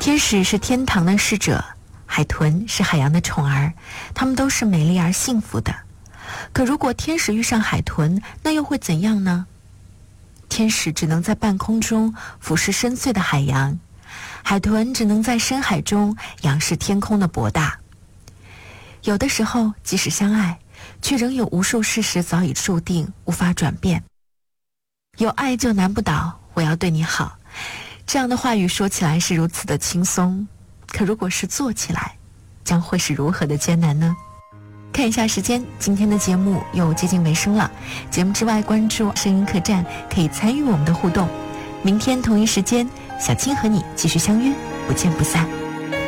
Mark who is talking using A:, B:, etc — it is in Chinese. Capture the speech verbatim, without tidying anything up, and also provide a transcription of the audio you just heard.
A: 天使是天堂的使者，海豚是海洋的宠儿，它们都是美丽而幸福的。可如果天使遇上海豚，那又会怎样呢？天使只能在半空中俯视深邃的海洋，海豚只能在深海中仰视天空的博大。有的时候，即使相爱，却仍有无数事实早已注定，无法转变。有爱就难不倒，我要对你好。这样的话语说起来是如此的轻松，可如果是做起来，将会是如何的艰难呢？看一下时间，今天的节目又接近尾声了。节目之外，关注声音客栈，可以参与我们的互动。明天同一时间，小青和你继续相约，不见不散。